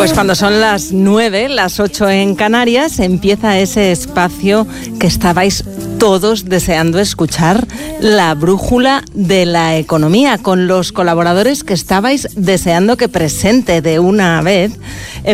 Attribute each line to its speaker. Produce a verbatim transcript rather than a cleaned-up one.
Speaker 1: Pues cuando son las nueve, las ocho en Canarias, empieza ese espacio que estabais todos deseando escuchar, la brújula de la economía, con los colaboradores que estabais deseando que presente de una vez.